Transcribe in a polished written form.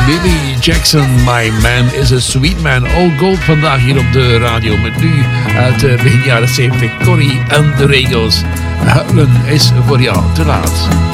Billy Jackson, My Man is a Sweet Man. All Gold vandaag hier op de radio. Met nu uit begin jaren 70 Corrie en de Regels. Huilen is voor jou te laat.